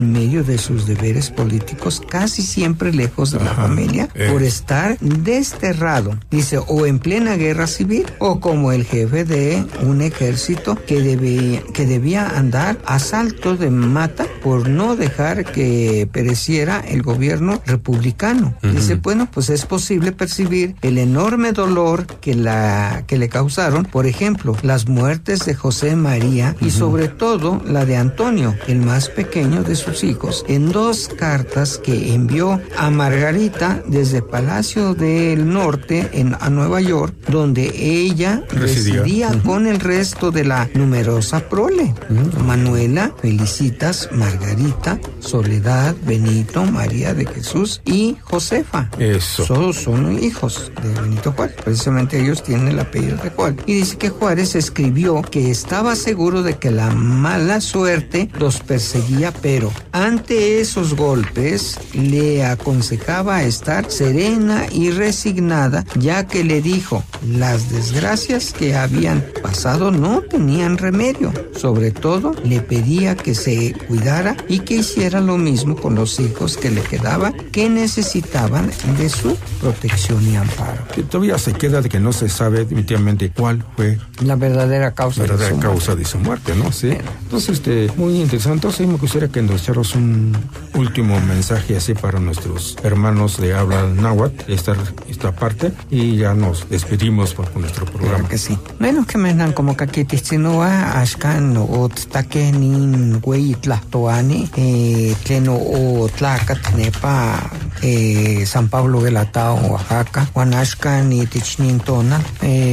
en medio de sus deberes políticos, casi siempre lejos de la familia, por estar desterrado. Dice, o en plena guerra civil, o como el jefe de un ejército que debía andar a salto de mata por no dejar que pereciera el gobierno republicano. Dice, bueno, pues es posible percibir el enorme dolor que le causaron, por ejemplo, las muertes de José María y sobre todo la de Antonio, el más pequeño de sus hijos, en 2 cartas que envió a Margarita desde Palacio del Norte a Nueva York, donde ella residía con el resto de la numerosa prole. Manuela, Felicitas, Margarita, Soledad, Benito, María de Jesús y Josefa. Eso. Todos son hijos de Benito Juárez. Precisamente ellos tienen el apellido de Juárez. Y dice que Juárez escribió que estaba seguro de que la mala suerte los perseguía, pero ante esos golpes le aconsejaba estar serena y resignada, ya que le dijo, las desgracias que habían pasado no tenían remedio. Sobre todo, le pedía que se cuidara y que hiciera lo mismo con los hijos que le quedaban, que necesitaban de su protección y amparo. Que todavía se queda de que no se sabe definitivamente cuál fue la verdadera causa de su muerte, ¿no? Sí. Entonces, muy interesante. Entonces, me gustaría que nos echaros un último mensaje así para nuestros hermanos de habla náhuatl, esta parte, y ya nos despedimos por nuestro programa. Claro que sí. Menos que me dan como kakitistinoa, ashkan o tstake nin güey tlahtoani, tleno o tlacat nepa San Pablo Gelatao, Oaxaca, Juanashkan y Tichnintona,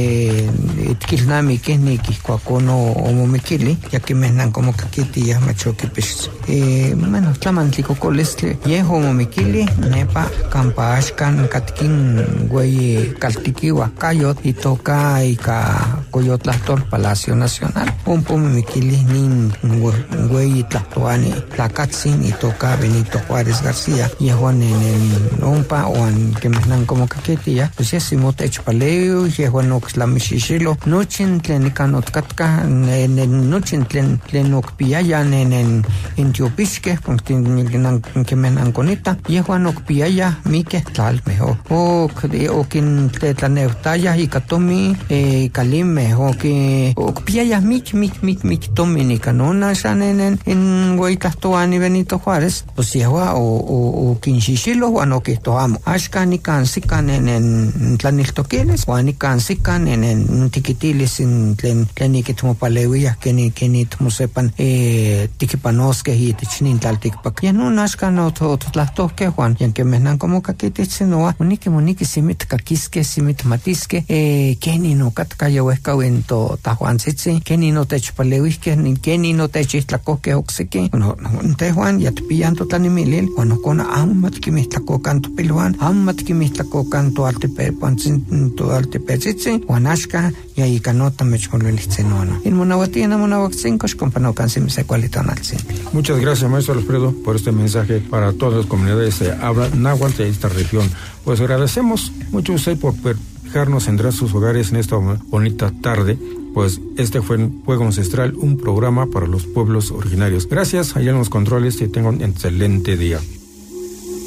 Tkilnami ni Quiscuacono o Momekili, ya que me dan como kakiti ya machoque pues bueno, tlamantlico colestle, yeho Momekili, nepa, Campashkan, Katkin, güey, Caltiquiwa, Cayot, y toca y Coyotlastor, Palacio Nacional, un Momekili, nin, güey, Tlatoani, Tlacatzin, y toca Benito Juárez García, y Juan en el Ompa, o en que me dan como caquetilla, pues ya si mote chpaleo, y Juan Oxlamichilo, Nochin Tlenicanot Katka, en Nochin Tlenocpiaya, en Tiopisque, porque me dan conita, y Juan Ocpiaya, Mike, tal mejor, o quien Tlaneutaya, y Katomi, Kalime, o que Ocpiaya, Mik, Dominica, no nashan en Huaycastoani Benito Juárez, pues ya o Quinchichilo, Juan Oquistoamo, Ashkan y Cansican en Tlaniltoquiles, Juan y Cansican en Tiquitiles, en Tleniquitmo Paleuillas, que ni como sepan, Tiquipanosque y Tichnintal Ticpac. Ya no Ashkan o Tlastoque, Juan, y en que me dan como caquetechinoa, Monique, Simit Caquisque, Simit Matisque, Kenny no Catcayahuesca en Tajuan Sitsi, Kenny no Techpaleuisque, ni Kenny no Techistlacoque Oxeque, no, Juan, ya te pillan Tlanimilil, bueno, con Amat que me está cocanto Piluan, Amat que me está cocanto Altepepantzin, to Altepechitsi, Juanashka, y ahí canota me chmolelitzenono. En Monahuatina, Monahuaxincos, companocan si me se cualitan al centro. Muchas gracias, maestro Alfredo, por este mensaje para todas las comunidades de habla náhuatl de esta región. Pues agradecemos mucho a usted por dejarnos entrar a sus hogares en esta bonita tarde. Pues este fue Fuego Ancestral, un programa para los pueblos originarios. Gracias, allá en los controles, y tengan un excelente día.